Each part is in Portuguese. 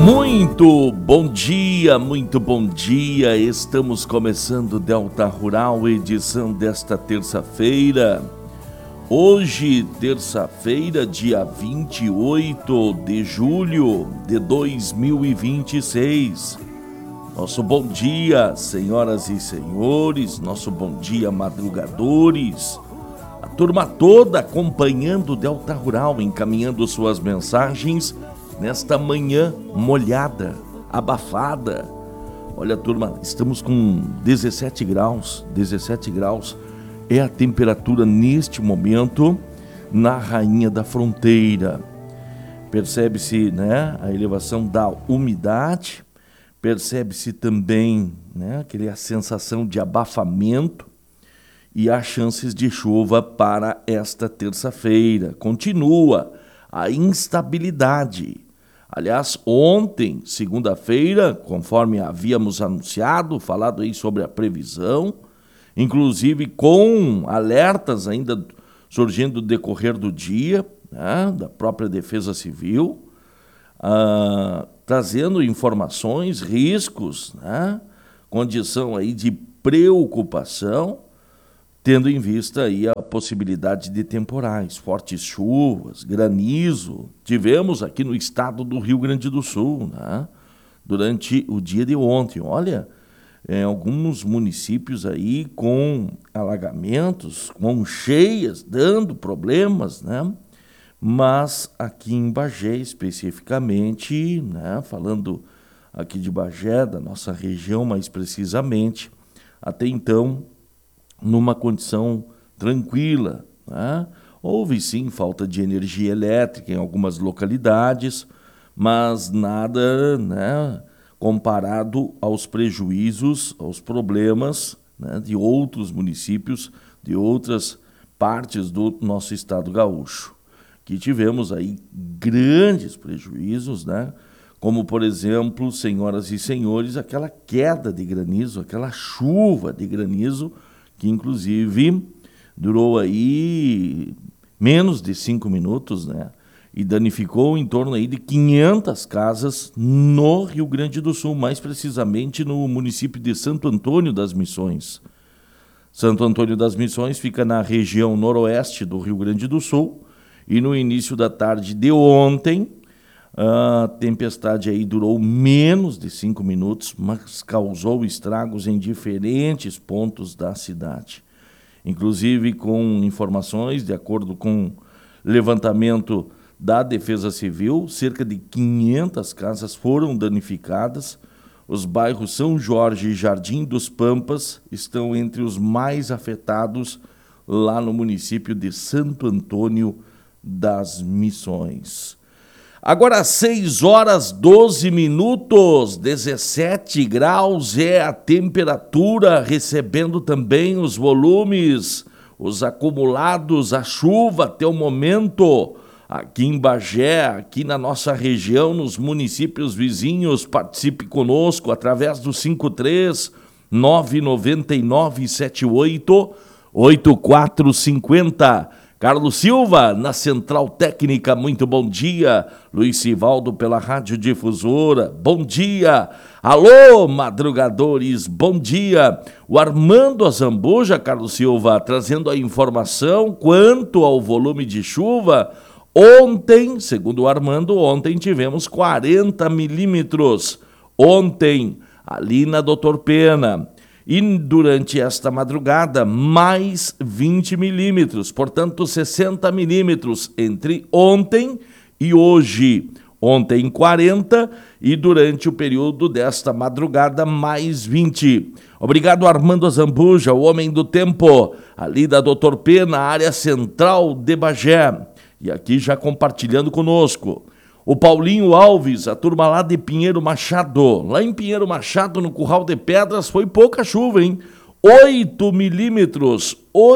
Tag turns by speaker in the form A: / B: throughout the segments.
A: Muito bom dia, estamos começando Delta Rural, edição desta terça-feira. Hoje, terça-feira, dia 28 de julho de 2026. Nosso bom dia, senhoras e senhores, nosso bom dia, madrugadores. A turma toda acompanhando Delta Rural, encaminhando suas mensagens nesta manhã molhada, abafada. Olha, turma, estamos com 17 graus é a temperatura neste momento na Rainha da Fronteira. Percebe-se, né, a elevação da umidade, percebe-se também, né, a sensação de abafamento e há chances de chuva para esta terça-feira. Continua a instabilidade. Aliás, ontem, segunda-feira, conforme havíamos anunciado, falado aí sobre a previsão, inclusive com alertas ainda surgindo no decorrer do dia, né, da própria Defesa Civil, trazendo informações, riscos, né, condição aí de preocupação, tendo em vista aí a possibilidade de temporais, fortes chuvas, granizo. Tivemos aqui no estado do Rio Grande do Sul, né? Durante o dia de ontem. Olha, alguns municípios aí com alagamentos, com cheias, dando problemas, né? Mas aqui em Bagé especificamente, né? Falando aqui de Bagé, da nossa região mais precisamente, até então numa condição tranquila, né? Houve sim falta de energia elétrica em algumas localidades, mas nada, né, comparado aos prejuízos, aos problemas, né, de outros municípios, de outras partes do nosso estado gaúcho, que tivemos aí grandes prejuízos, né? Como, por exemplo, senhoras e senhores, aquela queda de granizo, aquela chuva de granizo, que inclusive durou aí menos de 5 minutos, né? E danificou em torno aí de 500 casas no Rio Grande do Sul, mais precisamente no município de Santo Antônio das Missões. Santo Antônio das Missões fica na região noroeste do Rio Grande do Sul e no início da tarde de ontem, a tempestade aí durou menos de 5 minutos, mas causou estragos em diferentes pontos da cidade. Inclusive com informações, de acordo com levantamento da Defesa Civil, cerca de 500 casas foram danificadas. Os bairros São Jorge e Jardim dos Pampas estão entre os mais afetados lá no município de Santo Antônio das Missões. Agora 6 horas 12 minutos, 17 graus é a temperatura, recebendo também os volumes, os acumulados, a chuva até o momento, aqui em Bagé, aqui na nossa região, nos municípios vizinhos. Participe conosco através do 53 999 78 8450. Carlos Silva, na Central Técnica, muito bom dia. Luiz Sivaldo pela Rádio Difusora, bom dia. Alô, madrugadores, bom dia. O Armando Azambuja, Carlos Silva, trazendo a informação quanto ao volume de chuva. Ontem, segundo o Armando, ontem tivemos 40 milímetros. Ontem, ali na Doutor Pena. E durante esta madrugada, mais 20 milímetros, portanto 60 milímetros entre ontem e hoje. Ontem 40 e durante o período desta madrugada, mais 20. Obrigado, Armando Azambuja, o homem do tempo, ali da Doutor Pena, área central de Bagé. E aqui já compartilhando conosco. O Paulinho Alves, a turma lá de Pinheiro Machado. Lá em Pinheiro Machado, no Curral de Pedras, foi pouca chuva, hein? 8 milímetros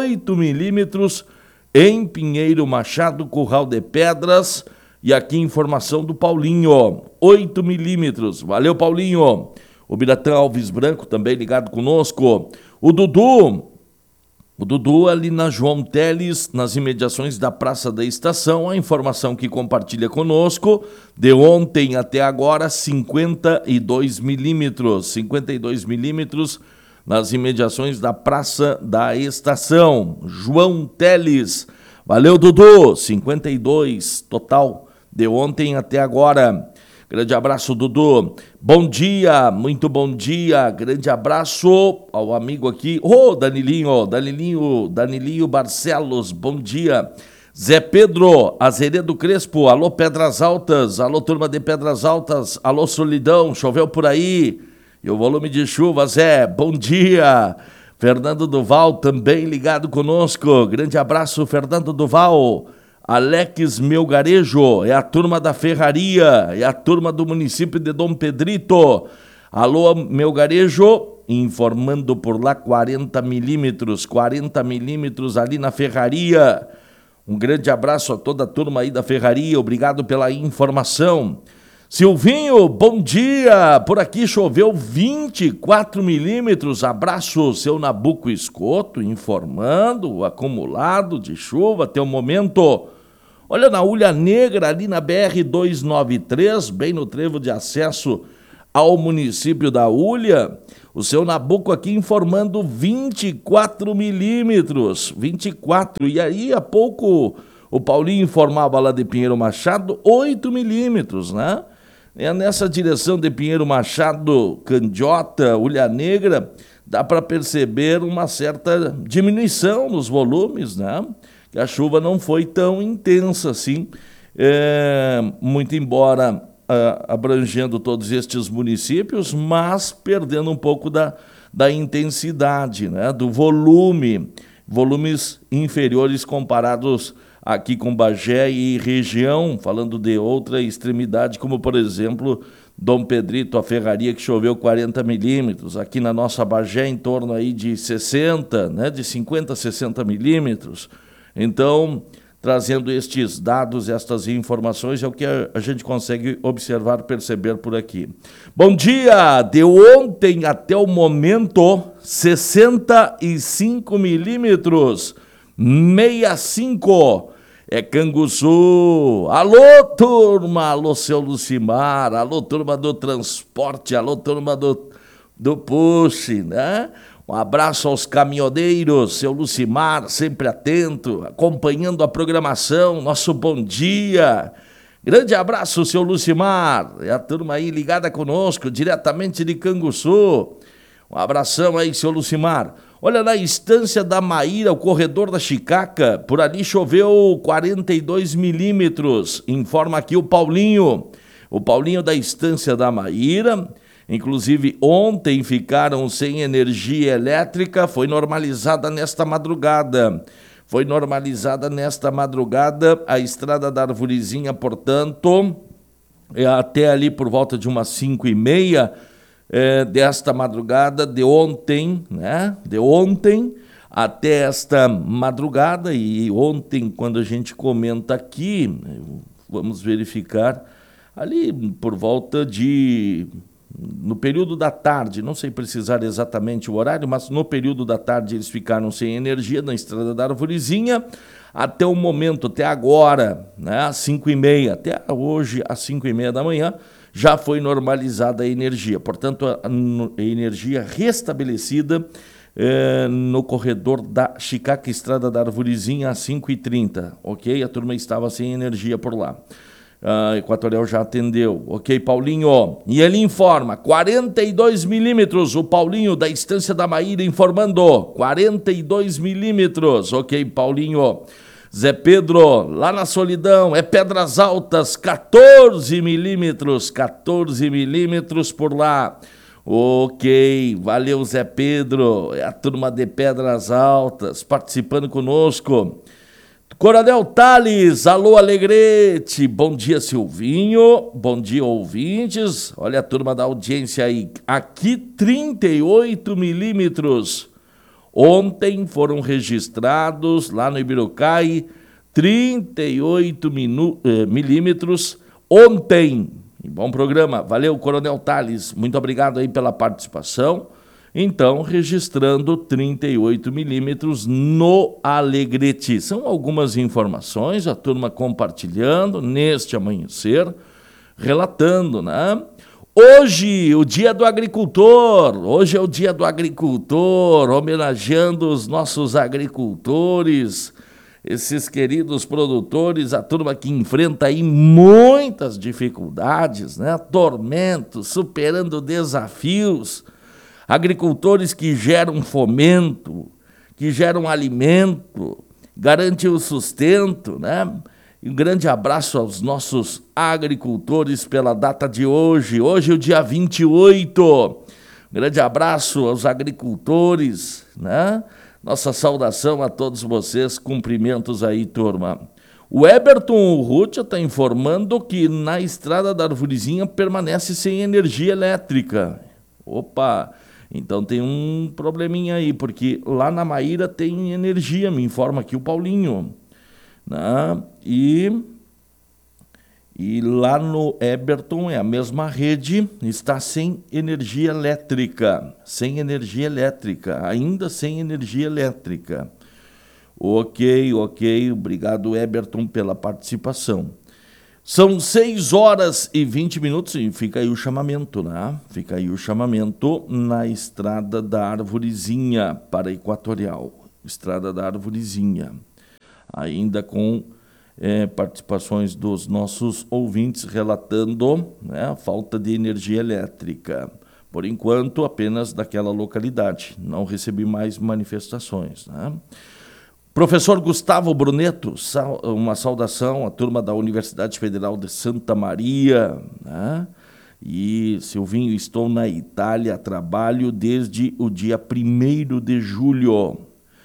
A: em Pinheiro Machado, Curral de Pedras. E aqui informação do Paulinho, 8 milímetros. Valeu, Paulinho. O Biratã Alves Branco também ligado conosco. O Dudu O Dudu ali na João Teles, nas imediações da Praça da Estação, a informação que compartilha conosco, de ontem até agora, 52 milímetros. 52 milímetros nas imediações da Praça da Estação. João Teles. Valeu, Dudu. 52 total de ontem até agora. Grande abraço, Dudu. Bom dia, muito bom dia. Grande abraço ao amigo aqui. Danilinho Barcelos, bom dia. Zé Pedro, Azeredo Crespo, alô Pedras Altas, alô turma de Pedras Altas, alô Solidão, choveu por aí? E o volume de chuva, Zé, bom dia. Fernando Duval também ligado conosco. Grande abraço, Fernando Duval. Alex Melgarejo, é a turma da Ferraria, é a turma do município de Dom Pedrito. Alô, Melgarejo, informando por lá 40 milímetros ali na Ferraria. Um grande abraço a toda a turma aí da Ferraria, obrigado pela informação. Silvinho, bom dia, por aqui choveu 24 milímetros, abraço, seu Nabuco Escoto, informando o acumulado de chuva até o momento. Olha, na Ulha Negra, ali na BR-293, bem no trevo de acesso ao município da Ulha, o seu Nabuco aqui informando 24 milímetros, 24, e aí há pouco o Paulinho informava lá de Pinheiro Machado, 8 milímetros, né? É nessa direção de Pinheiro Machado, Candiota, Ulha Negra, dá para perceber uma certa diminuição nos volumes, né? Que a chuva não foi tão intensa assim, muito embora abrangendo todos estes municípios, mas perdendo um pouco da intensidade, né? Do volumes inferiores comparados aqui com Bagé e região, falando de outra extremidade, como por exemplo Dom Pedrito, a Ferraria, que choveu 40 milímetros, aqui na nossa Bagé em torno aí de 60, né, de 50 a 60 milímetros. Então, trazendo estes dados, estas informações, é o que a gente consegue observar, perceber por aqui. Bom dia! De ontem até o momento, 65 milímetros, 65. É Canguçu. Alô, turma! Alô, seu Lucimar. Alô, turma do transporte. Alô, turma do push, né? Um abraço aos caminhoneiros, seu Lucimar, sempre atento, acompanhando a programação. Nosso bom dia. Grande abraço, seu Lucimar. É a turma aí ligada conosco, diretamente de Canguçu. Um abração aí, seu Lucimar. Olha, na Estância da Maíra, o corredor da Chicaca, por ali choveu 42 milímetros, informa aqui o Paulinho. O Paulinho da Estância da Maíra, inclusive ontem ficaram sem energia elétrica, foi normalizada nesta madrugada. A estrada da Arvorezinha, portanto, até ali por volta de umas 5h30, desta madrugada, de ontem, né? De ontem até esta madrugada, e ontem, quando a gente comenta aqui, vamos verificar, ali por volta no período da tarde, não sei precisar exatamente o horário, mas no período da tarde eles ficaram sem energia na estrada da Arvorezinha, até o momento, até agora, né? Às 5h30, até hoje, às 5h30 da manhã, já foi normalizada a energia, portanto, a energia restabelecida no corredor da Chicaca, estrada da Arvorezinha, às 5h30, ok? A turma estava sem energia por lá. A Equatorial já atendeu, ok, Paulinho? E ele informa, 42 milímetros, o Paulinho da Estância da Maíra informando, 42 milímetros, ok, Paulinho? Zé Pedro, lá na Solidão, é Pedras Altas, 14 milímetros por lá. Ok, valeu Zé Pedro, é a turma de Pedras Altas participando conosco. Coronel Tales, alô Alegrete, bom dia Silvinho, bom dia ouvintes, olha a turma da audiência aí, aqui 38 milímetros. Ontem foram registrados, lá no Ibirucai, 38 milímetros. Ontem, bom programa, valeu, Coronel Tales, muito obrigado aí pela participação. Então, registrando 38 milímetros no Alegrete. São algumas informações, a turma compartilhando neste amanhecer, relatando, né? Hoje, o Dia do Agricultor. Hoje é o Dia do Agricultor, homenageando os nossos agricultores, esses queridos produtores, a turma que enfrenta aí muitas dificuldades, né? Tormentos, superando desafios. Agricultores que geram fomento, que geram alimento, garantem o sustento, né? E um grande abraço aos nossos agricultores pela data de hoje. Hoje é o dia 28. Um grande abraço aos agricultores, né? Nossa saudação a todos vocês. Cumprimentos aí, turma. O Eberton Rutia está informando que na estrada da Arvorezinha permanece sem energia elétrica. Opa! Então tem um probleminha aí, porque lá na Maíra tem energia, me informa aqui o Paulinho. Né? E lá no Eberton é a mesma rede, está sem energia elétrica. Sem energia elétrica, ainda sem energia elétrica. Ok. Obrigado, Eberton, pela participação. São 6h20 e fica aí o chamamento, né? Fica aí o chamamento na Estrada da Arvorezinha para Equatorial. Estrada da Arvorezinha. Ainda com participações dos nossos ouvintes relatando, né, a falta de energia elétrica. Por enquanto, apenas daquela localidade. Não recebi mais manifestações, né? Professor Gustavo Bruneto, uma saudação à turma da Universidade Federal de Santa Maria, né? E, Silvinho, estou na Itália, trabalho desde o dia 1º de julho.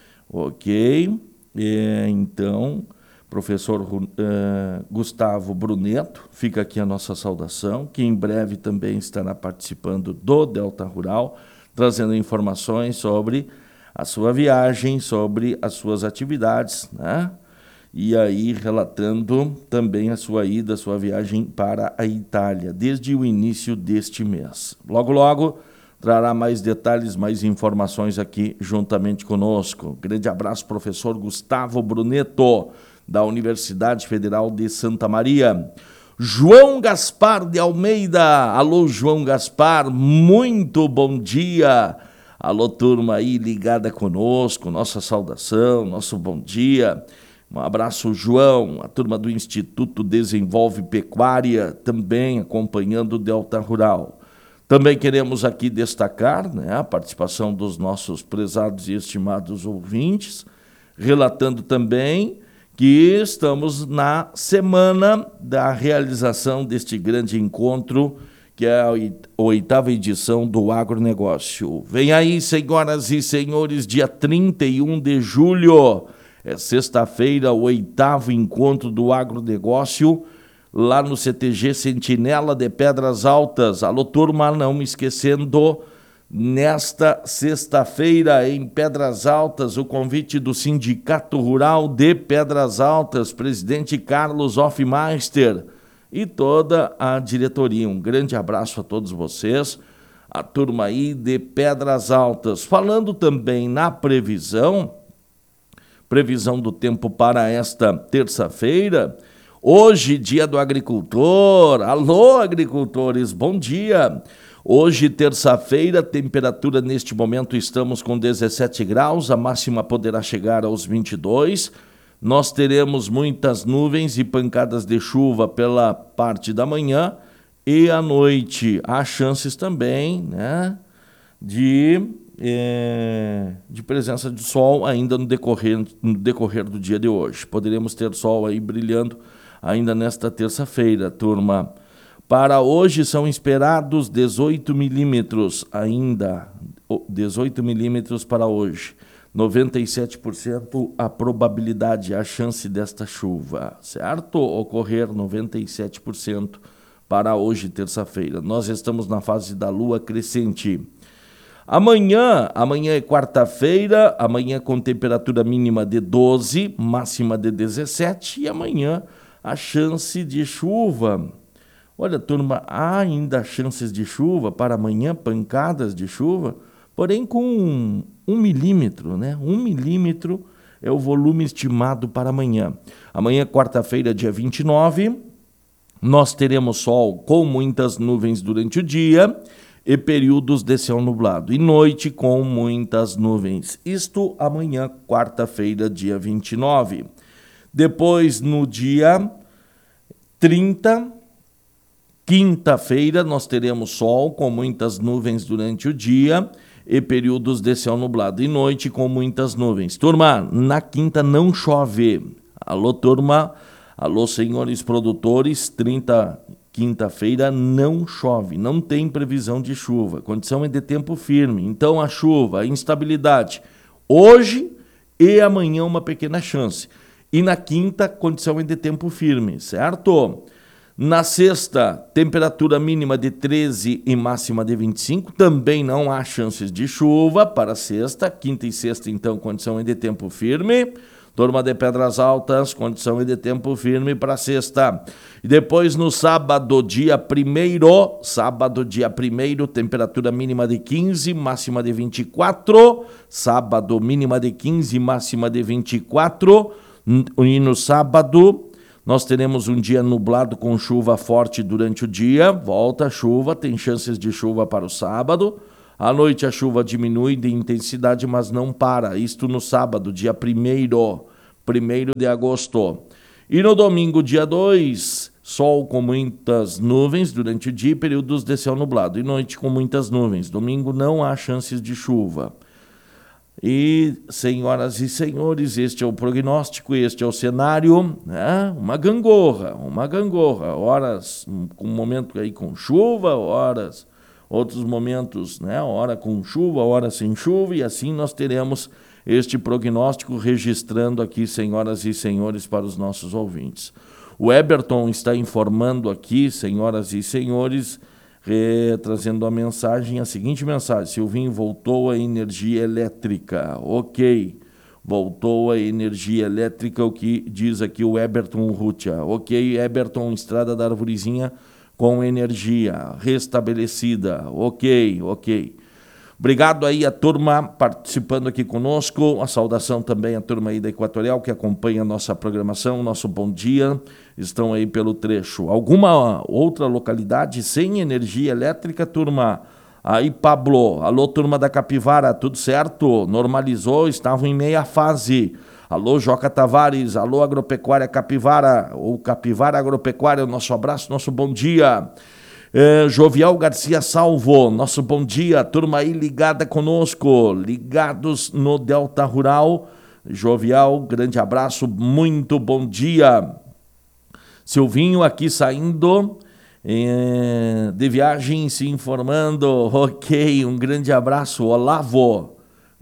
A: Ok, então, professor Gustavo Bruneto, fica aqui a nossa saudação, que em breve também estará participando do Delta Rural, trazendo informações sobre a sua viagem, sobre as suas atividades, né? E aí relatando também a sua ida, a sua viagem para a Itália, desde o início deste mês. Logo, trará mais detalhes, mais informações aqui juntamente conosco. Grande abraço, professor Gustavo Bruneto, da Universidade Federal de Santa Maria. João Gaspar de Almeida. Alô, João Gaspar, muito bom dia. Alô, turma aí ligada conosco, nossa saudação, nosso bom dia. Um abraço, João, a turma do Instituto Desenvolve Pecuária, também acompanhando o Delta Rural. Também queremos aqui destacar, né, a participação dos nossos prezados e estimados ouvintes, relatando também que estamos na semana da realização deste grande encontro, que é a 8ª edição do agronegócio. Vem aí, senhoras e senhores, dia 31 de julho, é sexta-feira, o 8º encontro do agronegócio, lá no CTG Sentinela de Pedras Altas. Alô, turma, não me esquecendo, nesta sexta-feira, em Pedras Altas, o convite do Sindicato Rural de Pedras Altas, presidente Carlos Hoffmeister, e toda a diretoria. Um grande abraço a todos vocês, a turma aí de Pedras Altas. Falando também na previsão do tempo para esta terça-feira, hoje, dia do agricultor. Alô, agricultores, bom dia. Hoje, terça-feira, temperatura neste momento estamos com 17 graus, a máxima poderá chegar aos 22. Nós teremos muitas nuvens e pancadas de chuva pela parte da manhã e à noite. Há chances também, né, de presença de sol ainda no decorrer do dia de hoje. Poderemos ter sol aí brilhando ainda nesta terça-feira, turma. Para hoje são esperados 18 milímetros ainda, 18 milímetros para hoje. 97% a probabilidade, a chance desta chuva, certo? Ocorrer 97% para hoje, terça-feira. Nós estamos na fase da lua crescente. Amanhã é quarta-feira, amanhã com temperatura mínima de 12, máxima de 17, e amanhã a chance de chuva. Olha, turma, há ainda chances de chuva para amanhã, pancadas de chuva? porém com 1 milímetro, né? 1 milímetro é o volume estimado para amanhã. Amanhã, quarta-feira, dia 29, nós teremos sol com muitas nuvens durante o dia e períodos de céu nublado, e noite com muitas nuvens. Isto amanhã, quarta-feira, dia 29. Depois, no dia 30, quinta-feira, nós teremos sol com muitas nuvens durante o dia e períodos de céu nublado, e noite com muitas nuvens. Turma, na quinta não chove. Alô, turma. Alô, senhores produtores. Quinta-feira não chove, não tem previsão de chuva. Condição é de tempo firme. Então, a chuva, a instabilidade, hoje e amanhã uma pequena chance. E na quinta, condição é de tempo firme, certo? Na sexta, temperatura mínima de 13 e máxima de 25. Também não há chances de chuva para sexta. Quinta e sexta, então, condição é de tempo firme. Turma de Pedras Altas, condição é de tempo firme para sexta. E depois, no sábado, dia 1º, temperatura mínima de 15, máxima de 24. Sábado, mínima de 15, máxima de 24. E no sábado, nós teremos um dia nublado com chuva forte durante o dia. Volta a chuva, tem chances de chuva para o sábado. À noite a chuva diminui de intensidade, mas não para. Isto no sábado, dia 1º de agosto. E no domingo, dia 2, sol com muitas nuvens durante o dia, períodos de céu nublado. E noite com muitas nuvens. Domingo não há chances de chuva. E, senhoras e senhores, este é o prognóstico, este é o cenário, né? Uma gangorra, horas, um momento aí com chuva, horas, outros momentos, né? Hora com chuva, hora sem chuva, e assim nós teremos este prognóstico registrando aqui, senhoras e senhores, para os nossos ouvintes. O Eberton está informando aqui, senhoras e senhores, trazendo a seguinte mensagem: Silvinho, voltou a energia elétrica. Ok, voltou a energia elétrica, o que diz aqui o Eberton Rutia. Ok, Eberton, Estrada da Arvorezinha com energia restabelecida. Ok. Obrigado aí a turma participando aqui conosco, a saudação também à turma aí da Equatorial que acompanha a nossa programação, nosso bom dia, estão aí pelo trecho. Alguma outra localidade sem energia elétrica, turma? Aí, Pablo, alô, turma da Capivara, tudo certo? Normalizou, estavam em meia fase. Alô, Joca Tavares, alô, Agropecuária Capivara, ou Capivara Agropecuária, nosso abraço, nosso bom dia. Jovial Garcia Salvo, nosso bom dia, turma aí ligada conosco, ligados no Delta Rural. Jovial, grande abraço, muito bom dia. Silvinho aqui saindo de viagem, se informando. Ok, um grande abraço, Olavo.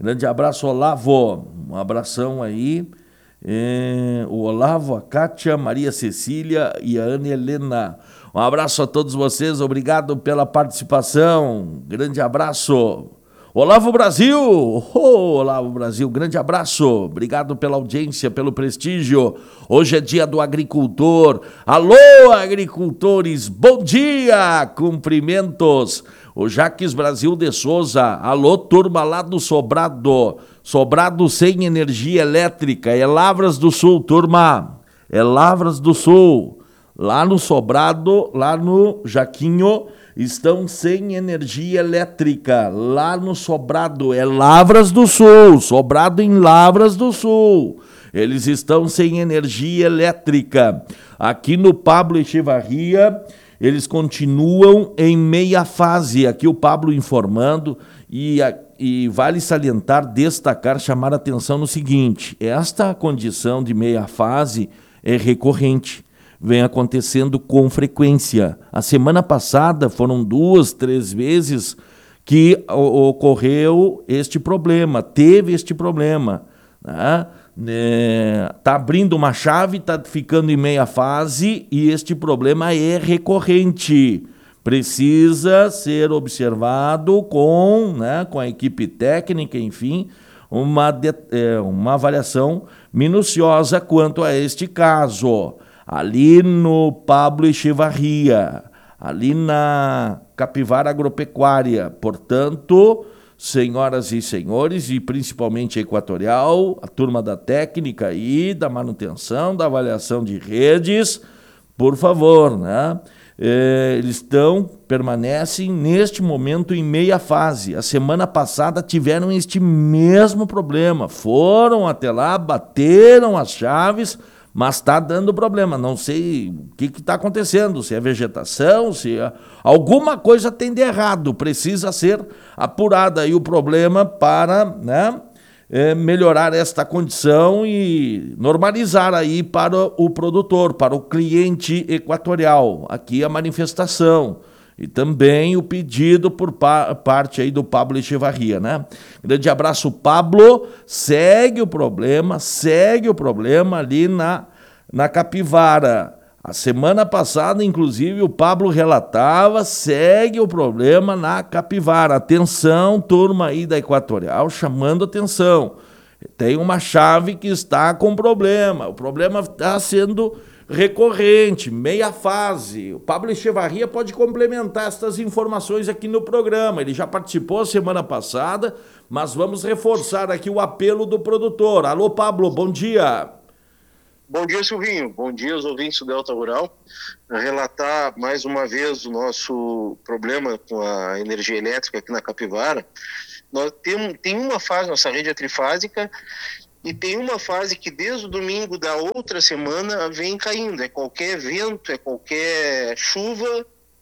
A: Um abração aí. O Olavo, a Kátia, Maria Cecília e a Ana Helena. Um abraço a todos vocês, obrigado pela participação, grande abraço. Olavo Brasil, Olavo Brasil, grande abraço, obrigado pela audiência, pelo prestígio. Hoje é dia do agricultor. Alô, agricultores, bom dia, cumprimentos. O Jaques Brasil de Souza, alô, turma lá do Sobrado sem energia elétrica, é Lavras do Sul, turma, é Lavras do Sul. Lá no Sobrado, lá no Jaquinho, estão sem energia elétrica. Lá no Sobrado, é Lavras do Sul, Sobrado em Lavras do Sul. Eles estão sem energia elétrica. Aqui no Pablo Echevarria, eles continuam em meia fase. Aqui o Pablo informando, e vale salientar, destacar, chamar a atenção no seguinte: esta condição de meia fase é recorrente. Vem acontecendo com frequência. A semana passada foram 2, 3 vezes que ocorreu este problema, teve este problema. Tá abrindo uma chave, está ficando em meia fase e este problema é recorrente. Precisa ser observado com a equipe técnica, enfim, uma avaliação minuciosa quanto a este caso. Ali no Pablo Echevarria, ali na Capivara Agropecuária. Portanto, senhoras e senhores, e principalmente a Equatorial, a turma da técnica aí, da manutenção, da avaliação de redes, por favor, né? Eles permanecem neste momento em meia fase. A semana passada tiveram este mesmo problema. Foram até lá, bateram as chaves, mas está dando problema. Não sei o que está acontecendo, se é vegetação, se é... alguma coisa tem de errado. Precisa ser apurada aí o problema para, né, melhorar esta condição e normalizar aí para o produtor, para o cliente equatorial. Aqui a manifestação e também o pedido por parte aí do Pablo Echevarria, né? Grande abraço, Pablo. Segue o problema ali na Capivara. A semana passada, inclusive, o Pablo relatava, segue o problema na Capivara. Atenção, turma aí da Equatorial, chamando atenção. Tem uma chave que está com problema. O problema está sendo recorrente, meia fase. O Pablo Echevarria pode complementar estas informações aqui no programa. Ele já participou semana passada, mas vamos reforçar aqui o apelo do produtor. Alô, Pablo, bom dia.
B: Bom dia, Silvinho. Bom dia aos ouvintes do Delta Rural. Relatar mais uma vez o nosso problema com a energia elétrica aqui na Capivara. Nós tem uma fase, nossa rede é trifásica, e tem uma fase que desde o domingo da outra semana vem caindo. É qualquer vento, é qualquer chuva,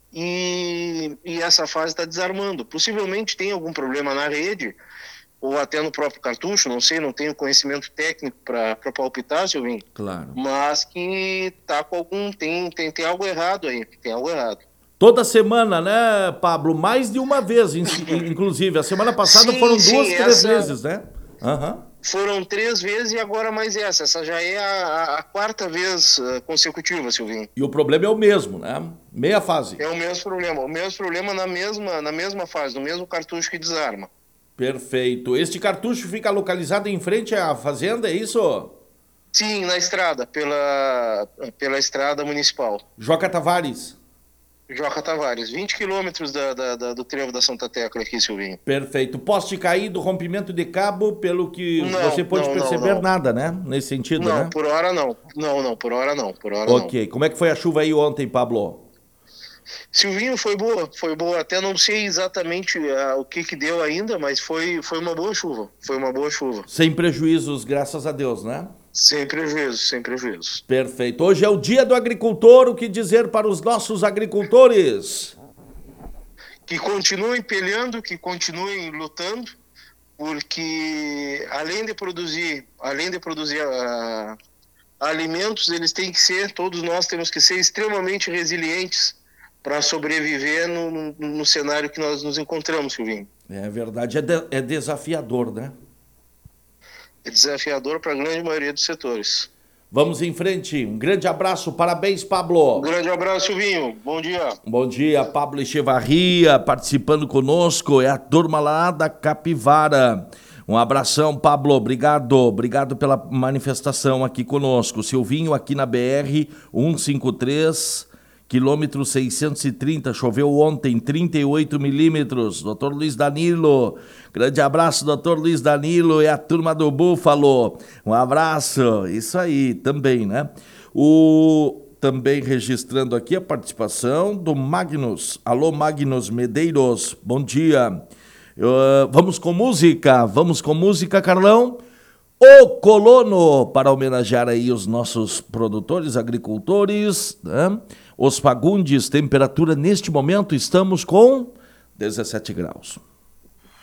B: e essa fase está desarmando. Possivelmente tem algum problema na rede, ou até no próprio cartucho, não sei, não tenho conhecimento técnico para palpitar, Silvinho.
A: Claro.
B: Mas que tá com algum, tem algo errado aí, tem algo errado.
A: Toda semana, né, Pablo? Mais de uma vez, inclusive. A semana passada foram duas, três vezes, né?
B: Uhum. Foram 3 vezes e agora mais essa. Essa já é a quarta vez consecutiva, Silvinho.
A: E o problema é o mesmo, né? Meia fase.
B: É o mesmo problema na mesma fase, no mesmo cartucho que desarma.
A: Perfeito. Este cartucho fica localizado em frente à fazenda, é isso?
B: Sim, na estrada, pela estrada municipal.
A: Joca Tavares.
B: Joca Tavares, 20 quilômetros do trevo da Santa Tecla aqui, Silvinho.
A: Perfeito. Poste caído, rompimento de cabo, pelo que você pôde perceber, nada, né? Nesse sentido,
B: não,
A: né?
B: Não, por hora não. Por hora não.
A: Ok. Como é que foi a chuva aí ontem, Pablo?
B: Silvinho, foi boa. Até não sei exatamente o que deu ainda, mas foi uma boa chuva.
A: Sem prejuízos, graças a Deus, né?
B: Sem prejuízos.
A: Perfeito. Hoje é o Dia do Agricultor. O que dizer para os nossos agricultores?
B: Que continuem peleando, que continuem lutando, porque além de produzir alimentos, todos nós temos que ser extremamente resilientes para sobreviver no cenário que nós nos encontramos, Silvinho.
A: É verdade, é desafiador, né?
B: É desafiador para a grande maioria dos setores.
A: Vamos em frente. Um grande abraço, parabéns, Pablo.
B: Um grande abraço, Silvinho. Bom dia.
A: Bom dia, Pablo Echevarria, participando conosco, é a turma lá da Capivara. Um abração, Pablo, obrigado pela manifestação aqui conosco. Silvinho aqui na BR 153, quilômetro 630, choveu ontem 38 milímetros. Doutor Luiz Danilo, grande abraço, doutor Luiz Danilo, é a turma do Búfalo. Um abraço, isso aí também, né? Também registrando aqui a participação do Magnus. Alô, Magnus Medeiros, bom dia. Vamos com música, Carlão? O Colono, para homenagear aí os nossos produtores, agricultores, né? Os Fagundes, temperatura neste momento, estamos com 17 graus.